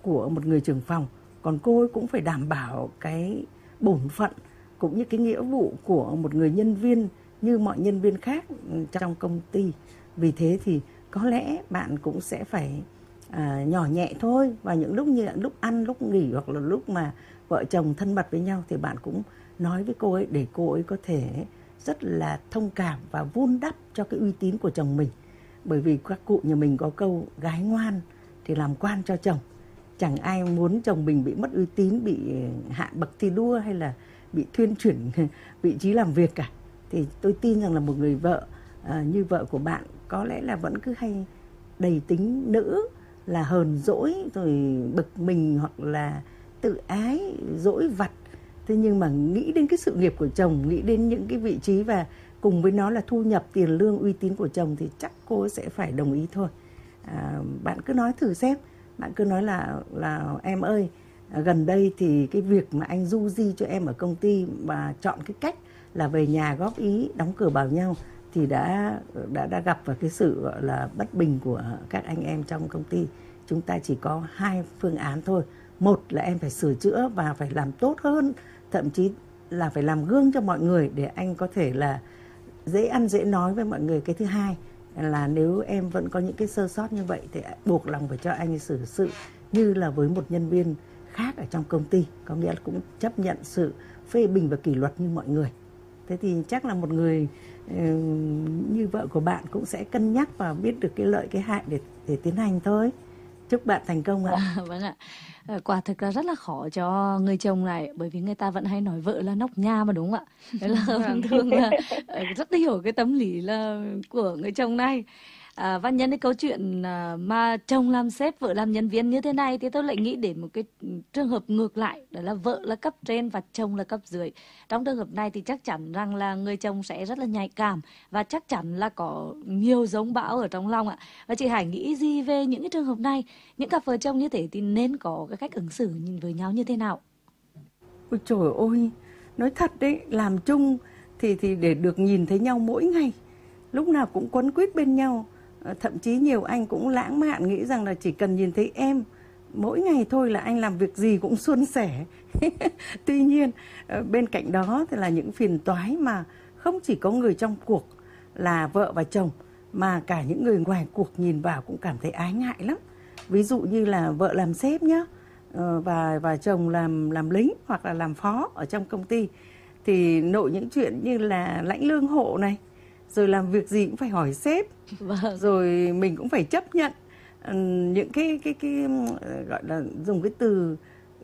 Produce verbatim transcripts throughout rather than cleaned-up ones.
của một người trưởng phòng, còn cô ấy cũng phải đảm bảo cái bổn phận cũng như cái nghĩa vụ của một người nhân viên như mọi nhân viên khác trong công ty. Vì thế thì có lẽ bạn cũng sẽ phải à, nhỏ nhẹ thôi, và những lúc như lúc ăn, lúc nghỉ hoặc là lúc mà vợ chồng thân mật với nhau thì bạn cũng nói với cô ấy để cô ấy có thể rất là thông cảm và vun đắp cho cái uy tín của chồng mình. Bởi vì các cụ nhà mình có câu gái ngoan thì làm quan cho chồng. Chẳng ai muốn chồng mình bị mất uy tín, bị hạ bậc thi đua hay là bị thuyên chuyển vị trí làm việc cả. Thì tôi tin rằng là một người vợ à, như vợ của bạn có lẽ là vẫn cứ hay đầy tính nữ, là hờn dỗi rồi bực mình hoặc là tự ái, dỗi vặt. Thế nhưng mà nghĩ đến cái sự nghiệp của chồng, nghĩ đến những cái vị trí và cùng với nó là thu nhập, tiền lương, uy tín của chồng thì chắc cô sẽ phải đồng ý thôi. À, bạn cứ nói thử xem, bạn cứ nói là là em ơi, gần đây thì cái việc mà anh du di cho em ở công ty và chọn cái cách là về nhà góp ý, đóng cửa bảo nhau thì đã đã đã gặp vào cái sự gọi là bất bình của các anh em trong công ty. Chúng ta chỉ có hai phương án thôi. Một là em phải sửa chữa và phải làm tốt hơn, thậm chí là phải làm gương cho mọi người để anh có thể là dễ ăn dễ nói với mọi người. Cái thứ hai là nếu em vẫn có những cái sơ sót như vậy thì buộc lòng phải cho anh xử sự như là với một nhân viên khác ở trong công ty, có nghĩa là cũng chấp nhận sự phê bình và kỷ luật như mọi người. Thế thì chắc là một người uh, như vợ của bạn cũng sẽ cân nhắc và biết được cái lợi cái hại để để tiến hành thôi. Chúc bạn thành công ạ. À, vâng ạ. Quả thực là rất là khó cho người chồng này, bởi vì người ta vẫn hay nói vợ là nóc nhà mà, đúng không ạ? Thế là thường thường là rất hiểu cái tâm lý là của người chồng này. À, và nhân cái câu chuyện mà chồng làm sếp, vợ làm nhân viên như thế này thì tôi lại nghĩ đến một cái trường hợp ngược lại, đó là vợ là cấp trên và chồng là cấp dưới. Trong trường hợp này thì chắc chắn rằng là người chồng sẽ rất là nhạy cảm và chắc chắn là có nhiều giống bão ở trong lòng ạ. Và chị Hải nghĩ gì về những cái trường hợp này? Những cặp vợ chồng như thế thì nên có cái cách ứng xử với nhau như thế nào? Ôi trời ơi, nói thật đấy, làm chung thì thì để được nhìn thấy nhau mỗi ngày, lúc nào cũng quấn quýt bên nhau. Thậm chí nhiều anh cũng lãng mạn nghĩ rằng là chỉ cần nhìn thấy em mỗi ngày thôi là anh làm việc gì cũng suôn sẻ. Tuy nhiên bên cạnh đó thì là những phiền toái mà không chỉ có người trong cuộc là vợ và chồng, mà cả những người ngoài cuộc nhìn vào cũng cảm thấy ái ngại lắm. Ví dụ như là vợ làm sếp nhá, và và chồng làm làm lính hoặc là làm phó ở trong công ty, thì nội những chuyện như là lãnh lương hộ này, rồi làm việc gì cũng phải hỏi sếp, Vâng. rồi mình cũng phải chấp nhận những cái cái cái gọi là dùng cái từ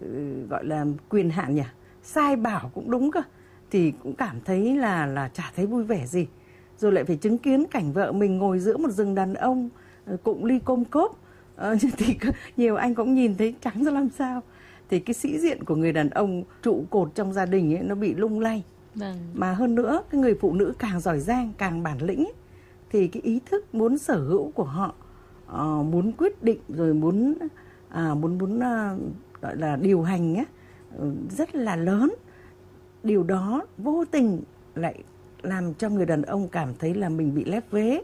gọi là quyền hạn nhỉ, sai bảo cũng đúng cơ, thì cũng cảm thấy là là chả thấy vui vẻ gì. Rồi lại phải chứng kiến cảnh vợ mình ngồi giữa một rừng đàn ông cụng ly côm cốp, thì nhiều anh cũng nhìn thấy trắng ra làm sao. Thì cái sĩ diện của người đàn ông trụ cột trong gia đình ấy nó bị lung lay. Vâng. Mà hơn nữa cái người phụ nữ càng giỏi giang, càng bản lĩnh ấy, thì cái ý thức muốn sở hữu của họ, uh, muốn quyết định rồi muốn uh, muốn muốn uh, gọi là điều hành ấy, uh, rất là lớn. Điều đó vô tình lại làm cho người đàn ông cảm thấy là mình bị lép vế,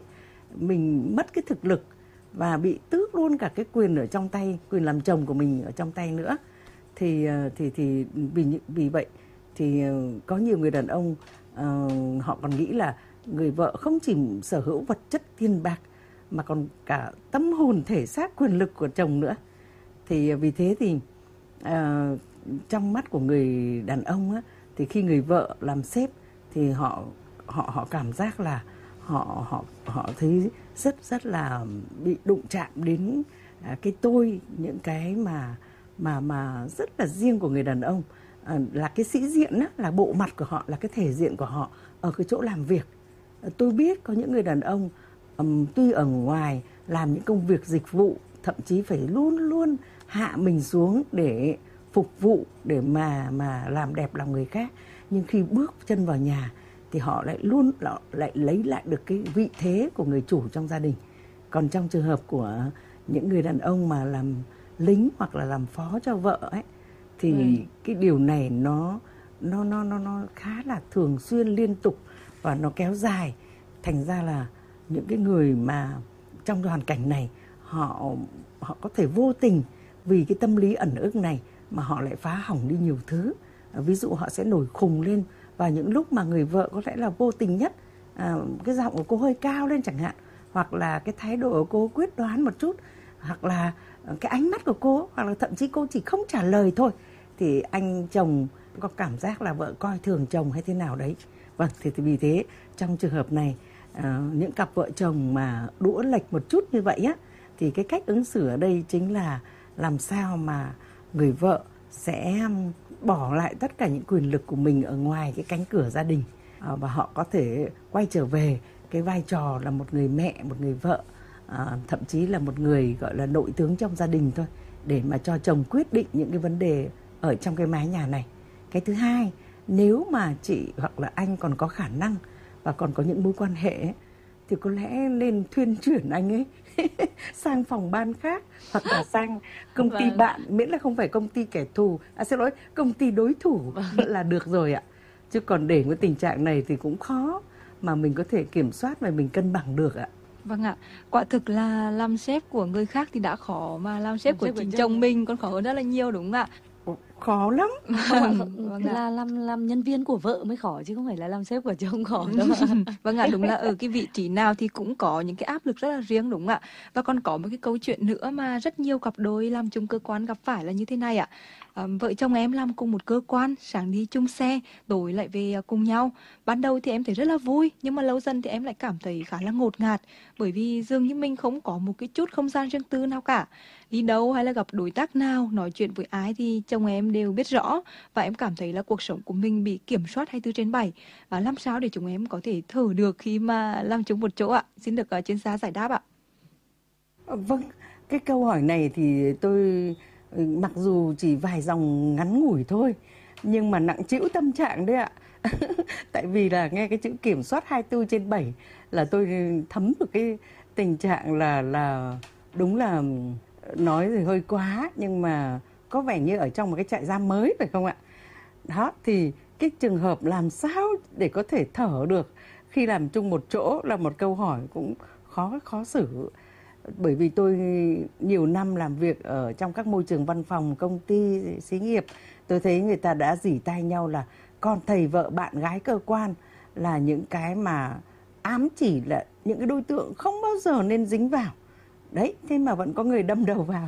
mình mất cái thực lực và bị tước luôn cả cái quyền ở trong tay, quyền làm chồng của mình ở trong tay nữa. Thì thì thì vì vì vậy thì có nhiều người đàn ông uh, họ còn nghĩ là người vợ không chỉ sở hữu vật chất tiền bạc mà còn cả tâm hồn, thể xác, quyền lực của chồng nữa. Thì vì thế thì uh, trong mắt của người đàn ông á, thì khi người vợ làm sếp thì họ họ họ cảm giác là họ họ họ thấy rất rất là bị đụng chạm đến cái tôi, những cái mà mà mà rất là riêng của người đàn ông, à, là cái sĩ diện á, là bộ mặt của họ, là cái thể diện của họ ở cái chỗ làm việc. Tôi biết có những người đàn ông um, tuy ở ngoài làm những công việc dịch vụ, thậm chí phải luôn luôn hạ mình xuống để phục vụ, để mà mà làm đẹp lòng người khác, nhưng khi bước chân vào nhà thì họ lại luôn lại lấy lại được cái vị thế của người chủ trong gia đình. Còn trong trường hợp của những người đàn ông mà làm lính hoặc là làm phó cho vợ ấy, thì ừ. cái điều này nó nó nó nó nó khá là thường xuyên, liên tục và nó kéo dài. Thành ra là những cái người mà trong hoàn cảnh này họ họ có thể vô tình vì cái tâm lý ẩn ức này mà họ lại phá hỏng đi nhiều thứ. Ví dụ họ sẽ nổi khùng lên vào những lúc mà người vợ có lẽ là vô tình nhất, à, cái giọng của cô hơi cao lên chẳng hạn, hoặc là cái thái độ của cô quyết đoán một chút, hoặc là cái ánh mắt của cô, hoặc là thậm chí cô chỉ không trả lời thôi, thì anh chồng có cảm giác là vợ coi thường chồng hay thế nào đấy. Vâng, thì, thì vì thế trong trường hợp này, à, những cặp vợ chồng mà đũa lệch một chút như vậy á, thì cái cách ứng xử ở đây chính là làm sao mà người vợ sẽ bỏ lại tất cả những quyền lực của mình ở ngoài cái cánh cửa gia đình, à, và họ có thể quay trở về cái vai trò là một người mẹ, một người vợ, à, thậm chí là một người gọi là nội tướng trong gia đình thôi, để mà cho chồng quyết định những cái vấn đề ở trong cái mái nhà này. Cái thứ hai, nếu mà chị hoặc là anh còn có khả năng và còn có những mối quan hệ ấy, thì có lẽ nên thuyên chuyển anh ấy sang phòng ban khác, hoặc là sang công ty Vâng. bạn, miễn là không phải công ty kẻ thù, à xin lỗi, công ty đối thủ là được rồi ạ. Chứ còn để cái tình trạng này thì cũng khó mà mình có thể kiểm soát và mình cân bằng được ạ. Vâng ạ, quả thực là làm sếp của người khác thì đã khó, mà làm sếp Làm của sếp của chính chồng. chồng mình còn khó hơn rất là nhiều, đúng không ạ? Khó lắm. Vâng ạ. Là làm làm nhân viên của vợ mới khó chứ không phải là làm sếp của chồng khó đâu. Vâng ạ, đúng là ở cái vị trí nào thì cũng có những cái áp lực rất là riêng, đúng không ạ? Và còn có một cái câu chuyện nữa mà rất nhiều cặp đôi làm chung cơ quan gặp phải là như thế này ạ. À, vợ chồng em làm cùng một cơ quan, sáng đi chung xe, tối lại về cùng nhau. Ban đầu thì em thấy rất là vui, nhưng mà lâu dần thì em lại cảm thấy khá là ngột ngạt, bởi vì dường như mình không có một cái chút không gian riêng tư nào cả. Đi đâu hay là gặp đối tác nào, nói chuyện với ai thì chồng em đều biết rõ, và em cảm thấy là cuộc sống của mình bị kiểm soát hai mươi bốn trên bảy. À, làm sao để chúng em có thể thở được khi mà làm chung một chỗ ạ? Xin được uh, chuyên gia giải đáp ạ. Vâng, cái câu hỏi này thì tôi mặc dù chỉ vài dòng ngắn ngủi thôi, nhưng mà nặng trĩu tâm trạng đấy ạ. Tại vì là nghe cái chữ kiểm soát hai mươi bốn trên bảy là tôi thấm được cái tình trạng là là đúng là nói thì hơi quá, nhưng mà có vẻ như ở trong một cái trại giam mới phải không ạ? Đó, thì cái trường hợp làm sao để có thể thở được khi làm chung một chỗ là một câu hỏi cũng khó khó xử. Bởi vì tôi nhiều năm làm việc ở trong các môi trường văn phòng, công ty, xí nghiệp, tôi thấy người ta đã rỉ tai nhau là con thầy vợ bạn gái cơ quan là những cái mà ám chỉ là những cái đối tượng không bao giờ nên dính vào. Đấy, thế mà vẫn có người đâm đầu vào.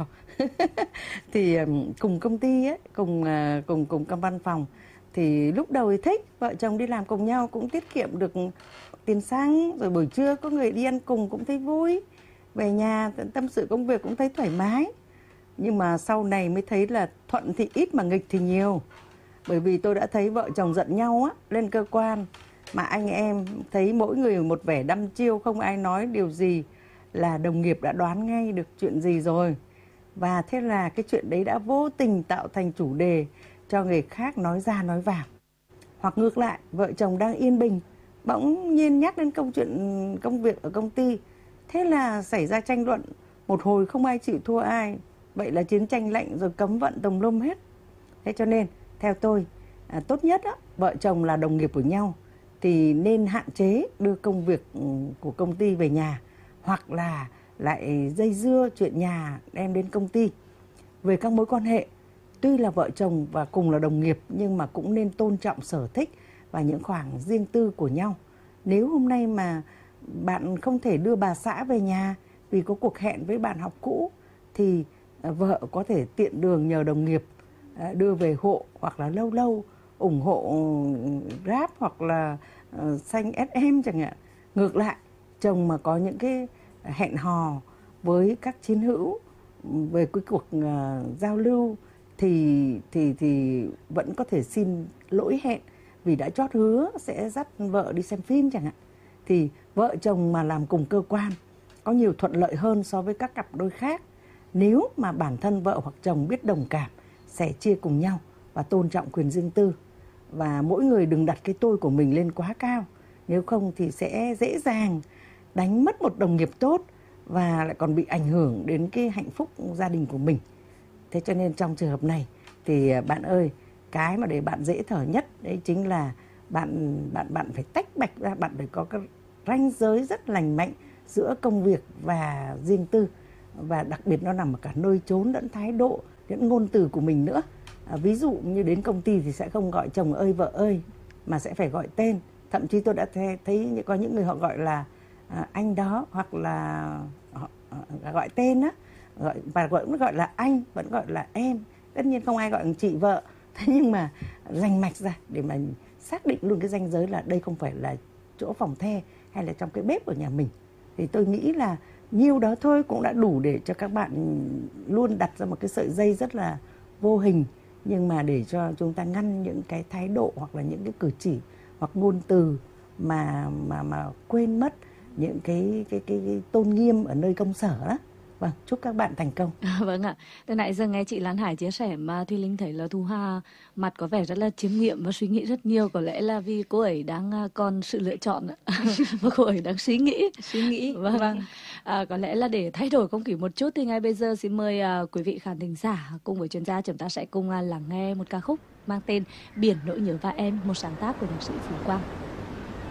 Thì cùng công ty ấy, cùng cùng cùng các văn phòng thì lúc đầu thì thích, vợ chồng đi làm cùng nhau cũng tiết kiệm được tiền xăng, rồi buổi trưa có người đi ăn cùng cũng thấy vui. Về nhà tâm sự công việc cũng thấy thoải mái. Nhưng mà sau này mới thấy là thuận thì ít mà nghịch thì nhiều. Bởi vì tôi đã thấy vợ chồng giận nhau á, lên cơ quan mà anh em thấy mỗi người một vẻ đăm chiêu, không ai nói điều gì là đồng nghiệp đã đoán ngay được chuyện gì rồi. Và thế là cái chuyện đấy đã vô tình tạo thành chủ đề cho người khác nói ra nói vào. Hoặc ngược lại, vợ chồng đang yên bình, bỗng nhiên nhắc đến câu chuyện công việc ở công ty, thế là xảy ra tranh luận, một hồi không ai chịu thua ai. Vậy là chiến tranh lạnh rồi cấm vận tùm lum hết. Thế cho nên, theo tôi, à, tốt nhất á, vợ chồng là đồng nghiệp của nhau thì nên hạn chế đưa công việc của công ty về nhà, hoặc là lại dây dưa chuyện nhà đem đến công ty. Về các mối quan hệ, tuy là vợ chồng và cùng là đồng nghiệp nhưng mà cũng nên tôn trọng sở thích và những khoảng riêng tư của nhau. Nếu hôm nay mà bạn không thể đưa bà xã về nhà vì có cuộc hẹn với bạn học cũ, thì vợ có thể tiện đường nhờ đồng nghiệp đưa về hộ, hoặc là lâu lâu ủng hộ Grab hoặc là xanh ét em chẳng hạn. Ngược lại, chồng mà có những cái hẹn hò với các chiến hữu về cái cuộc uh, giao lưu thì thì thì vẫn có thể xin lỗi hẹn vì đã chót hứa sẽ dắt vợ đi xem phim chẳng hạn. Thì vợ chồng mà làm cùng cơ quan có nhiều thuận lợi hơn so với các cặp đôi khác, nếu mà bản thân vợ hoặc chồng biết đồng cảm, sẻ chia cùng nhau và tôn trọng quyền riêng tư, và mỗi người đừng đặt cái tôi của mình lên quá cao. Nếu không thì sẽ dễ dàng đánh mất một đồng nghiệp tốt và lại còn bị ảnh hưởng đến cái hạnh phúc gia đình của mình. Thế cho nên trong trường hợp này thì bạn ơi, cái mà để bạn dễ thở nhất đấy chính là bạn bạn bạn phải tách bạch ra, bạn phải có cái ranh giới rất lành mạnh giữa công việc và riêng tư. và đặc biệt nó nằm ở cả nơi chốn lẫn thái độ, lẫn ngôn từ của mình nữa. À, ví dụ như đến công ty thì sẽ không gọi chồng ơi vợ ơi, mà sẽ phải gọi tên. Thậm chí tôi đã thấy, thấy có những người họ gọi là à, anh đó, hoặc là họ, à, gọi tên á, gọi và vẫn gọi là anh, vẫn gọi là em. Tất nhiên không ai gọi chị vợ, thế nhưng mà rành mạch ra để mà xác định luôn cái ranh giới là đây không phải là chỗ phòng the hay là trong cái bếp ở nhà mình. Thì tôi nghĩ là nhiêu đó thôi cũng đã đủ để cho các bạn luôn đặt ra một cái sợi dây rất là vô hình, nhưng mà để cho chúng ta ngăn những cái thái độ hoặc là những cái cử chỉ hoặc ngôn từ mà mà mà quên mất những cái cái cái, cái tôn nghiêm ở nơi công sở đó. Vâng, chúc các bạn thành công. À, vâng ạ. Từ nãy giờ nghe chị Lan Hải chia sẻ mà Thùy Linh thấy là Thu Hà mặt có vẻ rất là chiêm nghiệm và suy nghĩ rất nhiều. Có lẽ là vì cô ấy đang còn sự lựa chọn và cô ấy đang suy nghĩ. Suy nghĩ. Vâng. Vâng. À, có lẽ là để thay đổi không khí một chút thì ngay bây giờ xin mời uh, quý vị khán thính giả cùng với chuyên gia chúng ta sẽ cùng uh, lắng nghe một ca khúc mang tên Biển Nỗi Nhớ Và Em, một sáng tác của nhạc sĩ Phú Quang.